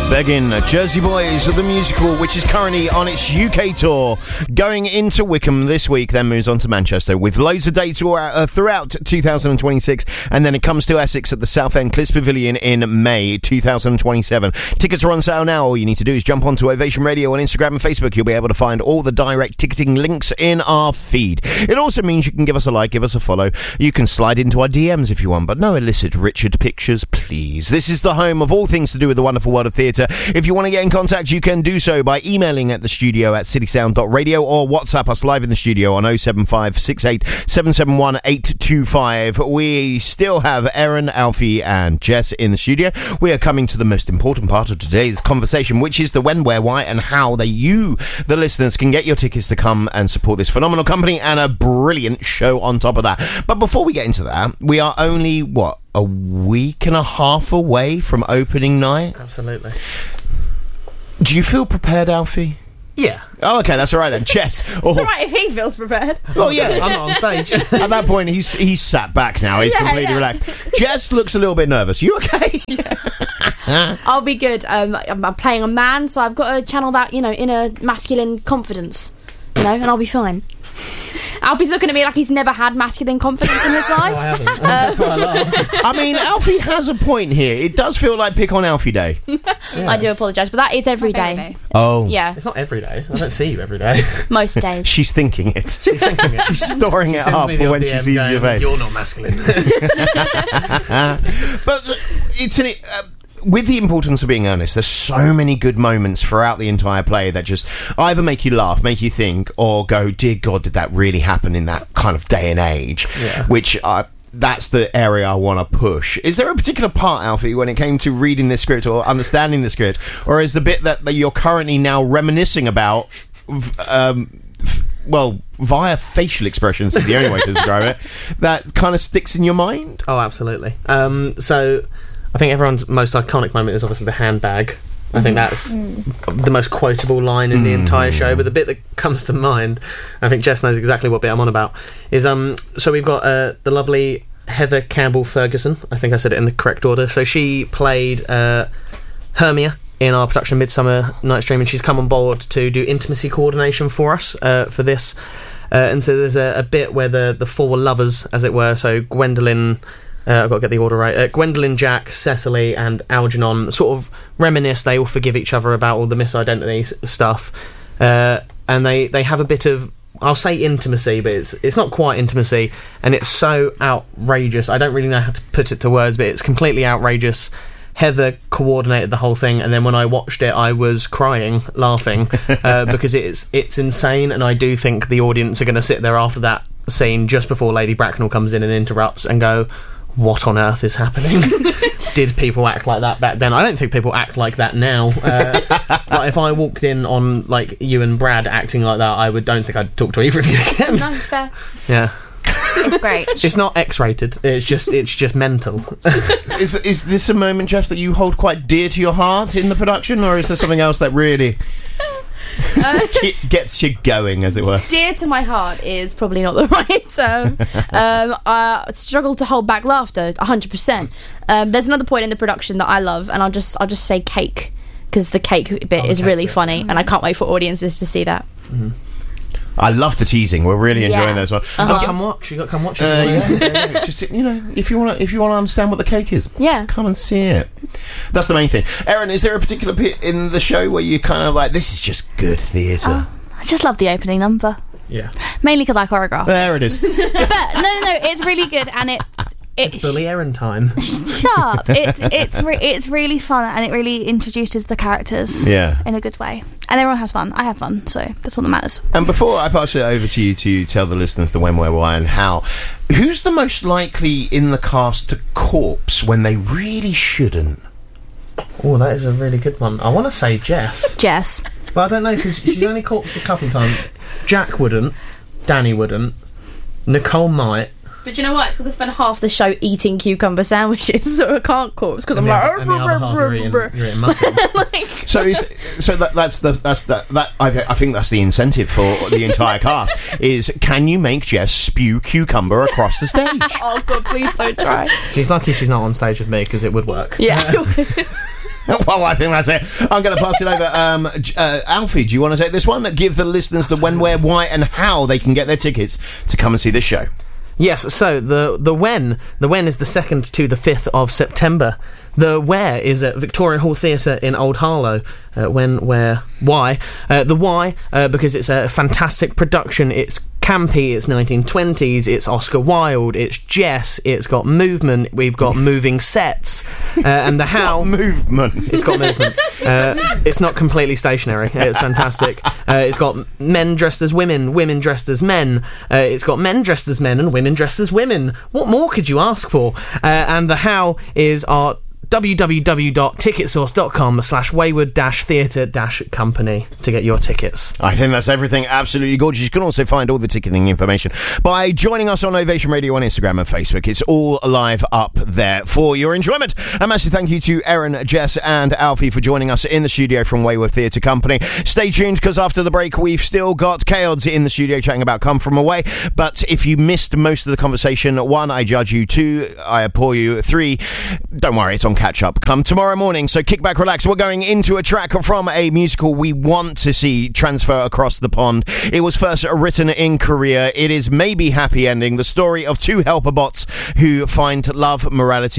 Begging, Jersey Boys of the musical, which is currently on its UK tour, going into Wickham this week, then moves on to Manchester with loads of dates throughout 2026, and then it comes to Essex at the Southend Cliffs Pavilion in May 2027. Tickets are on sale now. All you need to do is jump onto Ovation Radio on Instagram and Facebook. You'll be able to find all the direct ticketing links in our feed. It also means you can give us a like, give us a follow. You can slide into our DMs if you want, but no illicit Richard pictures, please. This is the home of all things to do with the wonderful world of theatre. If you want to get in contact, you can do so by emailing at the studio at citysound.radio or WhatsApp us live in the studio on 07568 771 825. We still have Erin, Alfie and Jess in the studio. We are coming to the most important part of today's conversation, which is the when, where, why and how that you, the listeners, can get your tickets to come and support this phenomenal company and a brilliant show on top of that. But before we get into that, we are only, a week and a half away from opening night? Absolutely. Do you feel prepared, Alfie? Yeah. Oh, okay, that's all right then. Jess. It's all right if he feels prepared. Oh, yeah. I'm not on stage. At that point, he's sat back now. He's completely relaxed. Jess looks a little bit nervous. You okay? I'll be good. I'm playing a man, so I've got to channel that, inner masculine confidence, and I'll be fine. Alfie's looking at me like he's never had masculine confidence in his life. No, I haven't. That's what I love. I mean, Alfie has a point here. It does feel like Pick on Alfie Day. I do apologise, but that is every day. Oh. Yeah. It's not every day. I don't see you every day. Most days. She's thinking it. She's storing it up for when she sees your face. You're not masculine. But it's with the importance of being honest, there's so many good moments throughout the entire play that just either make you laugh, make you think, or go, dear God, did that really happen in that kind of day and age? Yeah. Which that's the area I want to push. Is there a particular part, Alfie, when it came to reading this script or understanding the script, or is the bit that you're currently now reminiscing about, via facial expressions is the only way to describe it, that kind of sticks in your mind? Oh, absolutely. So I think everyone's most iconic moment is obviously the handbag. I think that's the most quotable line in the entire show. But the bit that comes to mind, I think Jess knows exactly what bit I'm on about, is so we've got the lovely Heather Campbell Ferguson. I think I said it in the correct order. So she played Hermia in our production Midsummer Night's Dream, and she's come on board to do intimacy coordination for us for this. And so there's a bit where the four lovers, as it were, so Gwendolyn... I've got to get the order right. Gwendolyn, Jack, Cecily and Algernon sort of reminisce. They all forgive each other about all the misidentity stuff. And they have a bit of, I'll say intimacy, but it's not quite intimacy. And it's so outrageous. I don't really know how to put it to words, but it's completely outrageous. Heather coordinated the whole thing, and then when I watched it, I was crying, laughing, because it's insane. And I do think the audience are going to sit there after that scene, just before Lady Bracknell comes in and interrupts, and go, what on earth is happening? Did people act like that back then? I don't think people act like that now. Like if I walked in on like you and Brad acting like that, don't think I'd talk to either of you again. No, fair. Yeah. It's great. It's not X-rated. It's just mental. Is this a moment, Jess, that you hold quite dear to your heart in the production, or is there something else that really gets you going, as it were? Dear to my heart is probably not the right term. I struggle to hold back laughter 100%. There's another point in the production that I love, and I'll just say cake, because the cake bit is really funny, and I can't wait for audiences to see that. Mm-hmm. I love the teasing. We're really enjoying those ones. You got to come watch. Yeah. Just if you want to understand what the cake is, come and see it. That's the main thing. Erin, is there a particular bit in the show where you kind of like, this is just good theatre? I just love the opening number. Yeah. Mainly because I choreograph. There it is. But no, it's really good, and it's bully Erin time. Shut up. It's really fun, and it really introduces the characters in a good way. And everyone has fun. I have fun, so that's all that matters. And before I pass it over to you to tell the listeners the when, where, why and how, who's the most likely in the cast to corpse when they really shouldn't? Oh, that is a really good one. I want to say Jess. Jess. But I don't know, because she's only corpsed a couple of times. Jack wouldn't. Danny wouldn't. Nicole might. But you know what? It's because I spent half the show eating cucumber sandwiches, so I can't corpse because I'm like. And the other half you're eating muffins. I think that's the incentive for the entire cast. Is can you make Jess spew cucumber across the stage? Oh God, please don't try. She's lucky she's not on stage with me, because it would work. Yeah. Well, I think that's it. I'm going to pass it over. Alfie, do you want to take this one? Give the listeners the when, where, why, and how they can get their tickets to come and see this show. Yes, so the when is the 2nd to the 5th of September. The where is at Victoria Hall Theatre in Old Harlow. When, where, why? The why, because it's a fantastic production. It's campy, it's 1920s, it's Oscar Wilde, it's Jess, it's got movement, we've got moving sets, and the how... It's got movement. It's not completely stationary. It's fantastic. It's got men dressed as women, women dressed as men. It's got men dressed as men and women dressed as women. What more could you ask for? And the how is our www.ticketsource.com/wayward-theatre-company to get your tickets. I think that's everything. Absolutely gorgeous. You can also find all the ticketing information by joining us on Ovation Radio on Instagram and Facebook. It's all live up there for your enjoyment. A massive thank you to Erin, Jess and Alfie for joining us in the studio from Wayward Theatre Company. Stay tuned, because after the break we've still got Chaos in the studio chatting about Come From Away. But if you missed most of the conversation, 1, I judge you. 2, I abhor you. 3, don't worry, it's on catch up come tomorrow morning, so kick back, relax. We're going into a track from a musical we want to see transfer across the pond. It was first written in Korea. It is Maybe Happy Ending, the story of 2 helper bots who find love, morality